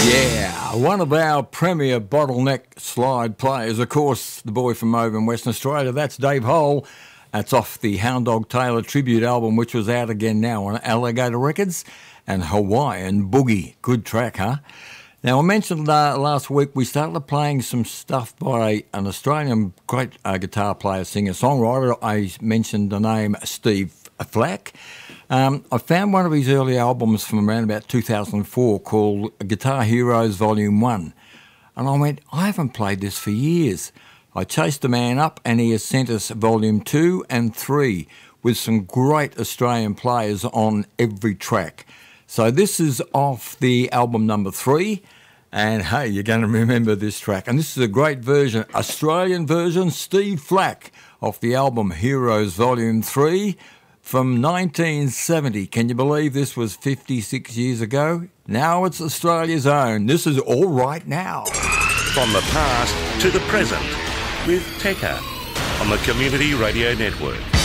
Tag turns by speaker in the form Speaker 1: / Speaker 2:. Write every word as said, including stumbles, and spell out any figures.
Speaker 1: Yeah, one of our premier bottleneck slide players, of course, the boy from over in Western Australia, that's Dave Hole. That's off the Hound Dog Taylor tribute album, which was out again now on Alligator Records, and Hawaiian Boogie. Good track, huh? Now, I mentioned uh, last week we started playing some stuff by an Australian great uh, guitar player, singer, songwriter. I mentioned the name Steve Flack. Um, I found one of his early albums from around about two thousand four called Guitar Heroes Volume one. And I went, I haven't played this for years. I chased the man up and he has sent us Volume two and three with some great Australian players on every track. So this is off the album number three. And hey, you're going to remember this track. And this is a great version, Australian version, Steve Flack, off the album Heroes Volume three. From nineteen seventy. Can you believe this was fifty-six years ago? Now it's Australia's own. This is All Right Now.
Speaker 2: From the past to the present with Tekka on the Community Radio Network.